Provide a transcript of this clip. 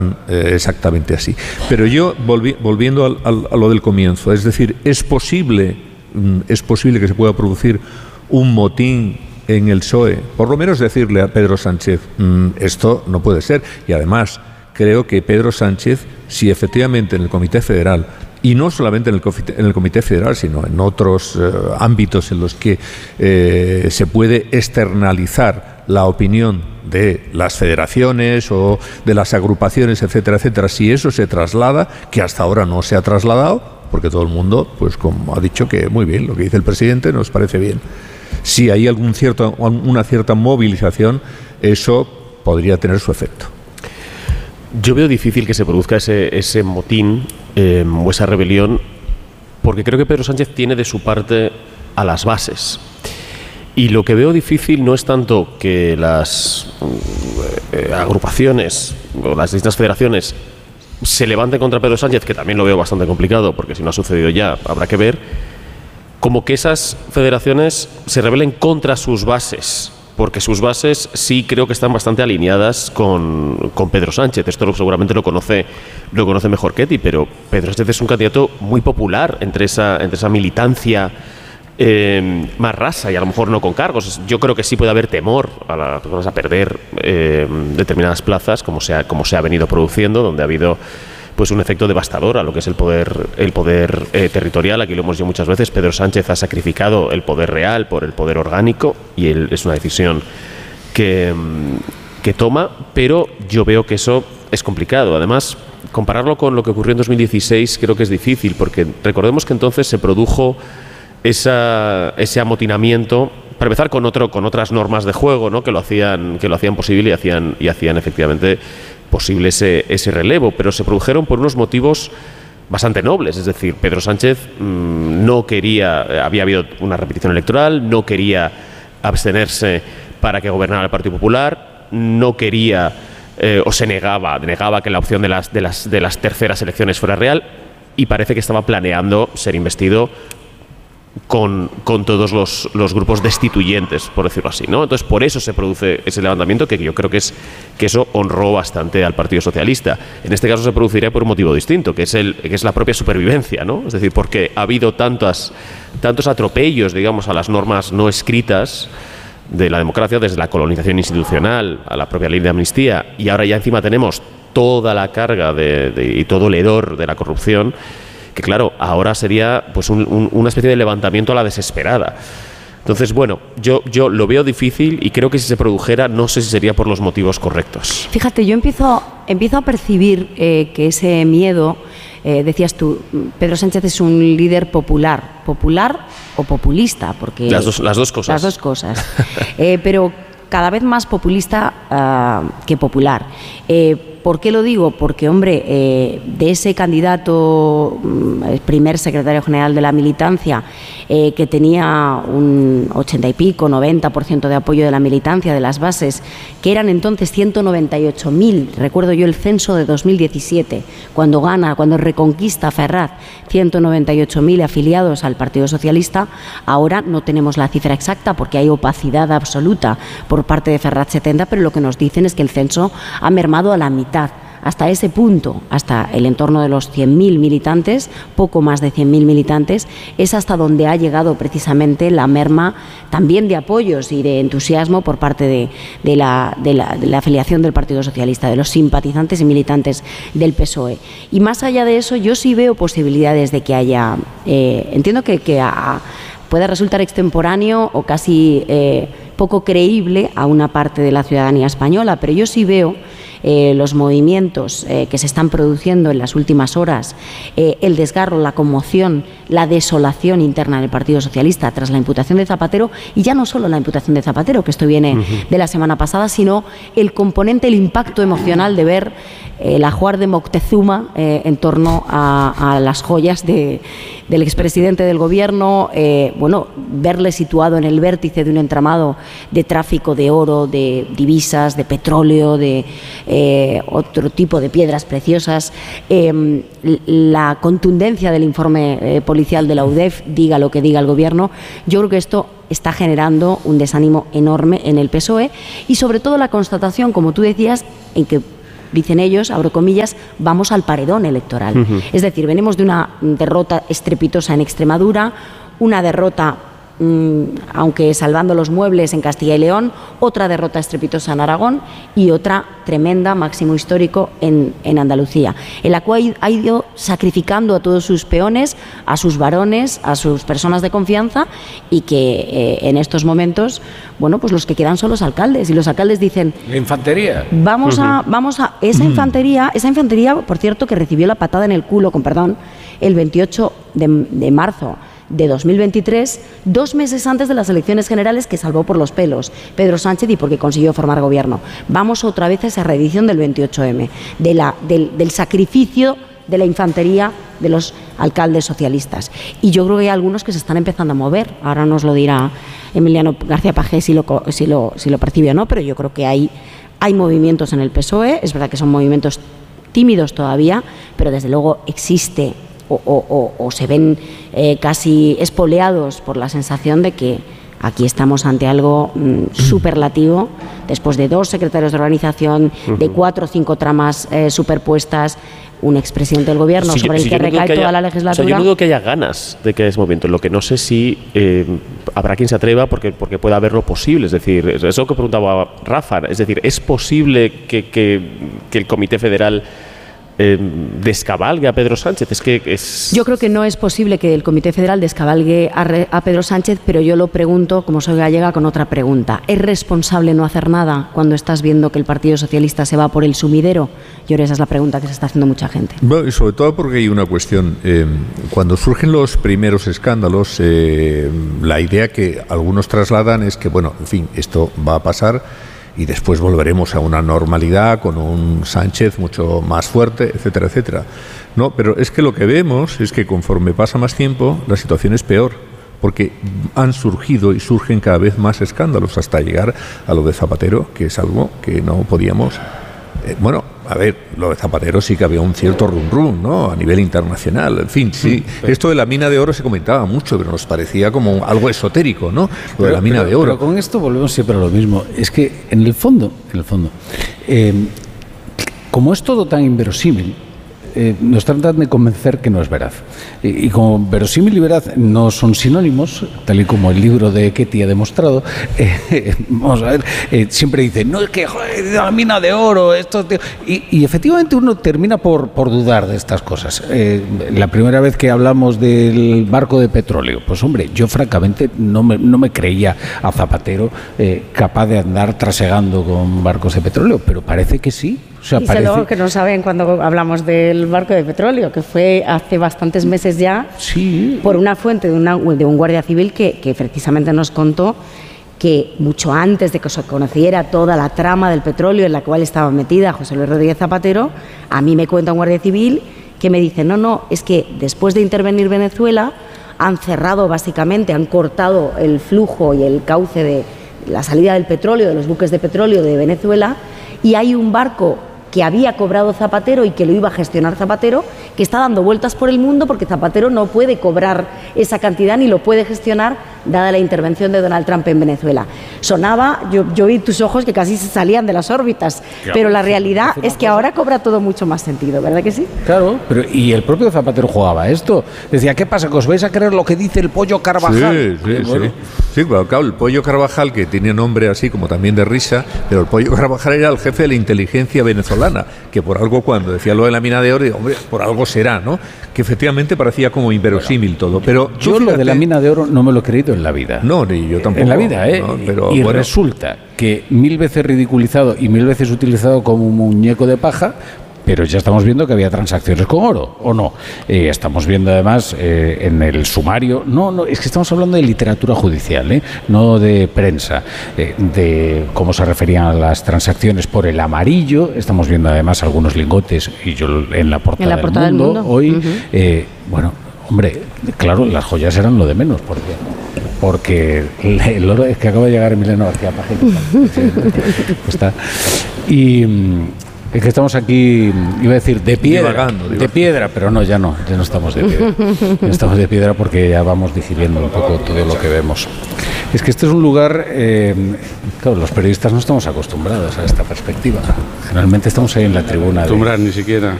exactamente así. Pero yo, volviendo a lo del comienzo, es decir, es posible que se pueda producir un motín en el PSOE, por lo menos decirle a Pedro Sánchez, esto no puede ser. Y además, creo que Pedro Sánchez, si efectivamente en el Comité Federal, y no solamente en el Comité Federal, sino en otros ámbitos en los que se puede externalizar la opinión de las federaciones o de las agrupaciones, etcétera, etcétera, si eso se traslada, que hasta ahora no se ha trasladado, porque todo el mundo, pues como ha dicho, que muy bien, lo que dice el presidente nos parece bien. Si hay una cierta movilización, eso podría tener su efecto. Yo veo difícil que se produzca ese motín o esa rebelión, porque creo que Pedro Sánchez tiene de su parte a las bases. Y lo que veo difícil no es tanto que las agrupaciones o las distintas federaciones se levanten contra Pedro Sánchez, que también lo veo bastante complicado, porque si no ha sucedido ya, habrá que ver, como que esas federaciones se rebelen contra sus bases, porque sus bases sí creo que están bastante alineadas con Pedro Sánchez. Esto seguramente lo conoce mejor Ketty, pero Pedro Sánchez es un candidato muy popular entre esa militancia más rasa y a lo mejor no con cargos. Yo creo que sí puede haber temor a perder determinadas plazas, como se ha venido produciendo, donde ha habido pues un efecto devastador a lo que es el poder territorial. Aquí lo hemos dicho muchas veces, Pedro Sánchez ha sacrificado el poder real por el poder orgánico, y es una decisión que toma, pero yo veo que eso es complicado. Además, compararlo con lo que ocurrió en 2016 creo que es difícil, porque recordemos que entonces se produjo ese amotinamiento, para empezar con otras normas de juego, ¿no?, que lo hacían posible y hacían efectivamente posible ese relevo, pero se produjeron por unos motivos bastante nobles. Es decir, Pedro Sánchez no quería, había habido una repetición electoral, no quería abstenerse para que gobernara el Partido Popular, no quería o se negaba que la opción de las terceras elecciones fuera real, y parece que estaba planeando ser investido con todos los grupos destituyentes, por decirlo así, ¿no? Entonces, por eso se produce ese levantamiento, que yo creo que eso honró bastante al Partido Socialista. En este caso se produciría por un motivo distinto, que es la propia supervivencia, ¿no? Es decir, porque ha habido tantos atropellos, digamos, a las normas no escritas de la democracia, desde la colonización institucional a la propia ley de amnistía, y ahora ya encima tenemos toda la carga y todo el hedor de la corrupción, que claro, ahora sería pues una especie de levantamiento a la desesperada. Entonces, bueno, yo lo veo difícil, y creo que si se produjera, no sé si sería por los motivos correctos. Fíjate, yo empiezo a percibir que ese miedo, decías tú, Pedro Sánchez es un líder popular o populista, porque las dos cosas. Las dos cosas, pero cada vez más populista que popular. ¿Por qué lo digo? Porque, hombre, de ese candidato, el primer secretario general de la militancia, que tenía un 80 y pico, 90% de apoyo de la militancia, de las bases, que eran entonces 198.000, recuerdo yo el censo de 2017, cuando reconquista Ferraz, 198.000 afiliados al Partido Socialista. Ahora no tenemos la cifra exacta porque hay opacidad absoluta por parte de Ferraz 70, pero lo que nos dicen es que el censo ha mermado a la mitad. Hasta ese punto, hasta el entorno de los 100.000 militantes, poco más de 100.000 militantes, es hasta donde ha llegado precisamente la merma también de apoyos y de entusiasmo por parte de la afiliación del Partido Socialista, de los simpatizantes y militantes del PSOE. Y más allá de eso, yo sí veo posibilidades de que haya, entiendo que pueda resultar extemporáneo o casi poco creíble a una parte de la ciudadanía española, pero yo sí veo los movimientos que se están produciendo en las últimas horas, el desgarro, la conmoción, la desolación interna del Partido Socialista tras la imputación de Zapatero, y ya no solo la imputación de Zapatero, que esto viene de la semana pasada, sino el componente, el impacto emocional de ver el ajuar de Moctezuma en torno a las joyas del expresidente del gobierno, verle situado en el vértice de un entramado de tráfico de oro, de divisas, de petróleo, de otro tipo de piedras preciosas, la contundencia del informe policial de la UDEF, diga lo que diga el gobierno. Yo creo que esto está generando un desánimo enorme en el PSOE, y sobre todo la constatación, como tú decías, en que dicen ellos, abro comillas, vamos al paredón electoral. Es decir, venimos de una derrota estrepitosa en Extremadura, una derrota, aunque salvando los muebles, en Castilla y León, otra derrota estrepitosa en Aragón y otra tremenda, máximo histórico, en Andalucía, en la cual ha ido sacrificando a todos sus peones, a sus varones, a sus personas de confianza, y que en estos momentos, bueno, pues los que quedan son los alcaldes, y los alcaldes dicen... La infantería. Vamos a esa infantería, por cierto, que recibió la patada en el culo, con perdón, el 28 de marzo de 2023, 2 meses antes de las elecciones generales, que salvó por los pelos Pedro Sánchez y porque consiguió formar gobierno. Vamos otra vez a esa reedición del 28M, del sacrificio de la infantería de los alcaldes socialistas. Y yo creo que hay algunos que se están empezando a mover. Ahora nos lo dirá Emiliano García Pagés si lo percibe o no, pero yo creo que hay movimientos en el PSOE. Es verdad que son movimientos tímidos todavía, pero desde luego existe o se ven casi espoleados por la sensación de que aquí estamos ante algo superlativo, después de 2 secretarios de organización, de 4 o 5 tramas superpuestas, un expresidente del gobierno sobre el que recae toda la legislatura. O sea, yo no dudo que haya ganas de que haya ese movimiento. Lo que no sé si habrá quien se atreva porque pueda haberlo posible. Es decir, eso que preguntaba Rafa, es decir, ¿es posible que el Comité Federal descabalgue a Pedro Sánchez? Yo creo que no es posible que el Comité Federal descabalgue a Pedro Sánchez, pero yo lo pregunto, como soy gallega, con otra pregunta. ¿Es responsable no hacer nada cuando estás viendo que el Partido Socialista se va por el sumidero? Yo creo que esa es la pregunta que se está haciendo mucha gente. Bueno, y sobre todo porque hay una cuestión. Cuando surgen los primeros escándalos, la idea que algunos trasladan es que, bueno, en fin, esto va a pasar y después volveremos a una normalidad con un Sánchez mucho más fuerte, etcétera, etcétera. No, pero es que lo que vemos es que conforme pasa más tiempo, la situación es peor, porque han surgido y surgen cada vez más escándalos hasta llegar a lo de Zapatero, que es algo que no podíamos... bueno, a ver, lo de Zapatero sí que había un cierto rum-rum, ¿no?, a nivel internacional. En fin, sí, esto de la mina de oro se comentaba mucho, pero nos parecía como algo esotérico, ¿no?, lo de la mina de oro. Pero con esto volvemos siempre a lo mismo. Es que, en el fondo, como es todo tan inverosímil, nos tratan de convencer que no es veraz. Y como verosímil y veraz no son sinónimos, tal y como el libro de Ketty ha demostrado, vamos a ver, siempre dicen, no, es que joder, la mina de oro, esto... Y efectivamente uno termina por dudar de estas cosas. La primera vez que hablamos del barco de petróleo, pues hombre, yo francamente no me creía a Zapatero capaz de andar trasegando con barcos de petróleo, pero parece que sí. O sea, parece que no saben cuando hablamos del barco de petróleo, que fue hace bastantes meses ya, sí, por una fuente de un guardia civil que precisamente nos contó que mucho antes de que se conociera toda la trama del petróleo en la cual estaba metida José Luis Rodríguez Zapatero, a mí me cuenta un guardia civil que me dice, no, es que después de intervenir Venezuela han cerrado básicamente, han cortado el flujo y el cauce de la salida del petróleo, de los buques de petróleo de Venezuela, y hay un barco que había cobrado Zapatero y que lo iba a gestionar Zapatero, que está dando vueltas por el mundo porque Zapatero no puede cobrar esa cantidad ni lo puede gestionar dada la intervención de Donald Trump en Venezuela. Sonaba, yo vi tus ojos que casi se salían de las órbitas, claro, pero la realidad es que ahora cobra todo mucho más sentido, ¿verdad que sí? Claro, pero y el propio Zapatero jugaba esto. Decía, ¿qué pasa? ¿Que os vais a creer lo que dice el Pollo Carvajal? Sí, claro, el Pollo Carvajal, que tiene nombre así como también de risa, pero el Pollo Carvajal era el jefe de la inteligencia venezolana, que por algo cuando decía lo de la mina de oro, hombre, por algo será, ¿no? Que efectivamente parecía como inverosímil todo. Pero yo fíjate, lo de la mina de oro no me lo he creído en la vida. No, ni yo tampoco. En la vida, No, pero, y bueno, resulta que 1000 veces ridiculizado y 1000 veces utilizado como un muñeco de paja, pero ya estamos viendo que había transacciones con oro, ¿o no? Estamos viendo además en el sumario, no, es que estamos hablando de literatura judicial, no de prensa, de cómo se referían a las transacciones por el amarillo. Estamos viendo además algunos lingotes, y yo en la portada, del mundo hoy, bueno, hombre, claro, las joyas eran lo de menos, porque el oro es que acaba de llegar Emiliano García Pagés. Pues está. Es que estamos aquí, iba a decir, de piedra. Divagando. De piedra, pero no, ya no estamos de piedra. Ya estamos de piedra porque ya vamos digiriendo un poco todo lo que vemos. Es que este es un lugar, claro, los periodistas no estamos acostumbrados a esta perspectiva. Generalmente estamos ahí en la tribuna. Acostumbrar ni siquiera.